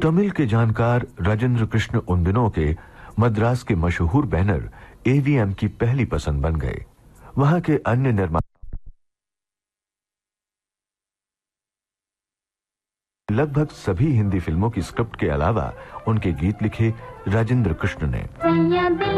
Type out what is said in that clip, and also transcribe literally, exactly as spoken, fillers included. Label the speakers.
Speaker 1: तमिल के जानकार राजेंद्र कृष्ण उन दिनों के मद्रास के मशहूर बैनर एवीएम की पहली पसंद बन गए। वहां के अन्य निर्माता लगभग सभी हिंदी फिल्मों की स्क्रिप्ट के अलावा उनके गीत लिखे राजेंद्र कृष्ण ने।